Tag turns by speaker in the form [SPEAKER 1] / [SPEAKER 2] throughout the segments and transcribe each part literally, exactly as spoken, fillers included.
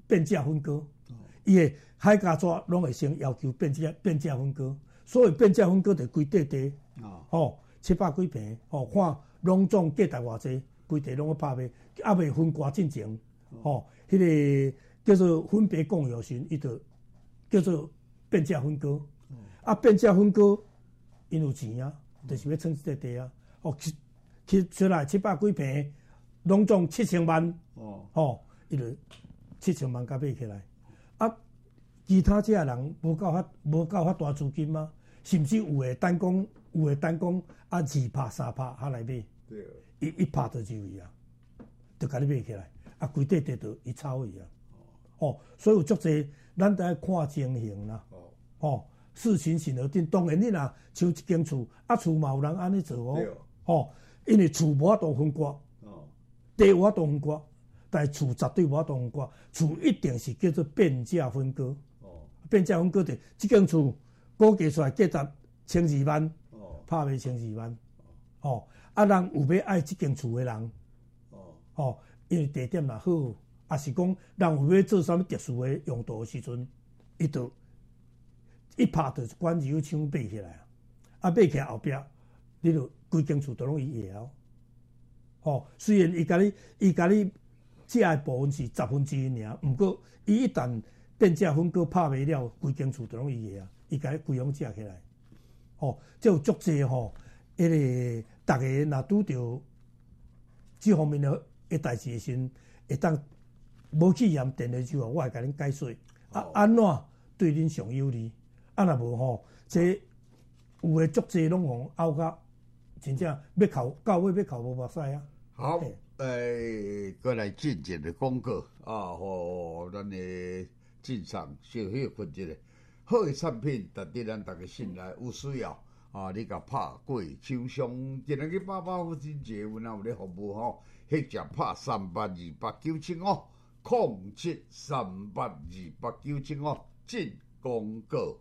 [SPEAKER 1] 变价分割，伊个海加纸拢会先要求变价变价分割，所以变价分割就规块地，哦，七百几平，哦，看拢总价值偌济，规地拢要拍卖，还未分割进前，哦，迄、那个叫做分别共有时，伊就叫做变价分割，啊，变价分割因有钱啊，就是要蹭这个地啊，哦，去出来七百几平，拢总七千万，哦，哦，伊就七千万甲买起来，啊，其他这人无够遐无够遐大资金吗？甚至有诶单讲，有诶单讲啊二拍三拍还来买，对，伊一拍就入去啊，就甲你买起来，啊，规块地就伊炒去啊，哦，所以有足侪咱得看情形啦，哦，事情行而定。当然你若像一间厝，啊厝嘛有人安尼做哦，哦，因为厝无法度分割，哦，地有法度分割。但厝绝对无法度分割，厝一定是叫做变价分割。哦，变价分割的，即间厝估计出来价值千二万，哦，拍卖千二万。哦，啊人有要爱即间厝的人，哦，哦，因为地点若好，也是讲人有要做啥物特殊的用途的时阵，伊就一拍就管油枪买起来啊，啊买起来后壁，你就规间厝都拢伊个哦。哦，虽然伊甲你，伊甲你。这个部分是十分之一尔，毋过伊一旦变价分割拍卖了，规间厝就拢伊个啊，伊甲伊规拢借起来。哦，即有足济吼，迄、那个逐个若拄着即方面的诶代志时，会当无去验电视剧啊，我会甲恁解说啊，安怎对恁上有利？啊，若无吼，即有诶足济拢互拗甲，真正要哭到尾要哭无目屎啊！
[SPEAKER 2] 好。诶，过来进一个广告啊，互咱的进厂小伙分一个好的产品，值得咱大家信赖，有需要啊，你甲拍过手上，今日去爸爸父亲节，阮也有咧服务吼，迄只拍三八二八九七五，零七三八二八九七五，进广告。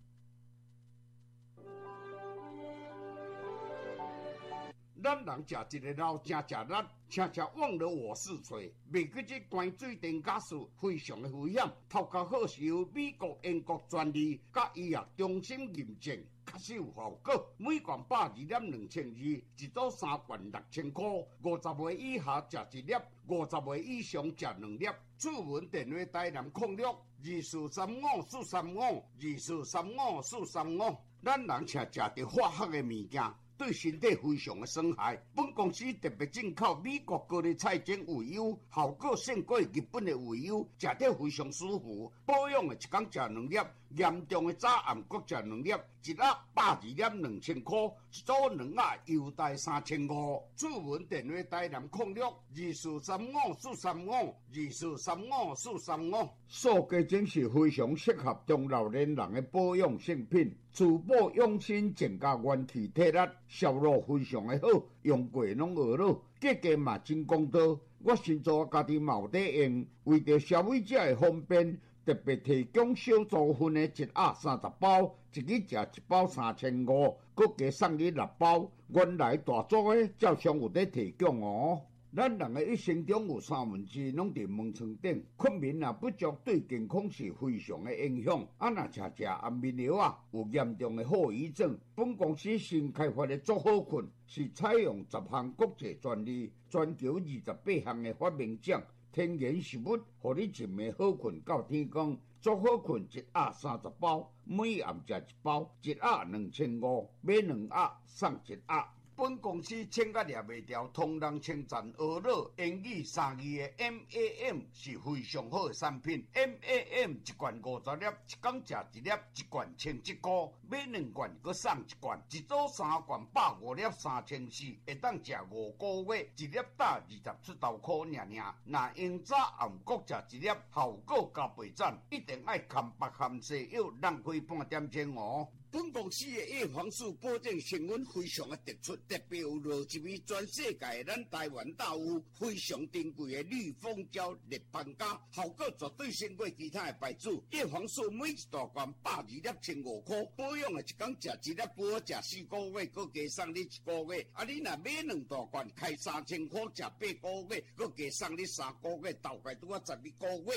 [SPEAKER 2] 咱人食一个老，真食力，请吃忘了我是谁。袂记这关水电假事非常的危险，头壳好是由美国、英国专利，甲医药中心认证，确实有效果。每罐百二粒两千二，一组三罐六千块。五十岁以下食一粒，五十岁以上食两粒。主文电话台南控六二四三五四三五二四三五四三五。咱人请食着化学的物件。对身体非常的伤害。本公司特别进口美国高丽菜精鱼油，效果胜过日本的鱼油，食得非常舒服。保养的一天食两粒，严重的早暗各食两粒，一盒百二粒两千块，一组两盒优待三千五。主文电话台南控六二四三五四三五二四三五四三五。塑胶精是非常适合中老年人的保养性品。珠宝用心增加元气体力，销路非常的好，用过拢学了，价格嘛真公道。我先做家己嘛有在用，为着消费者的方便，特别提供小组份的一盒三十包，一日食一包三千五，佮加送你六包。原来大组的照常有在提供哦。咱人的一生中有三分之拢伫门床顶，困眠若不足，对健康是非常的影响。啊，若食食安眠药啊，有严重的后遗症。本公司新开发的足好困，是采用十项国际专利，全球二十八项的发明奖，天然食物，互你一暝好困到天光。足好困一盒三十包，每暗食一包，一盒两千五，买两盒送一盒。本公司请甲掠袂掉，同人称赞俄乐英语三字的 M A M 是非常好的产品。M A M 一罐五十粒，一天食一粒，一罐千一块，买两罐佮送一罐，一组三罐百五粒三千四，会当食五个月，一粒打二十出头块尔尔。若用早暗各食一粒，效果加倍赞，一定爱含白含西药，浪费半点钟哦。本公司的叶黄素保证成分非常的突出，特别有落一味全世界咱台湾大有非常珍贵的绿蜂胶立邦胶，效果绝对胜过其他的牌子。叶黄素每一大罐百二粒千五块，保养的一天食一粒，不好食四个月，佮加送你一个月。啊，你若买两大罐，开三千块，食八个月，佮加送你三个月，大概拄啊十二个月。